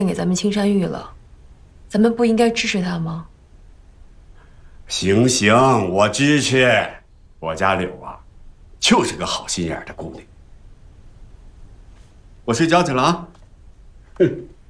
给咱们青山玉了，咱们不应该支持他吗？ 行行，我支持。我家柳啊，就是个好心眼的姑娘。我睡觉去了啊。哼。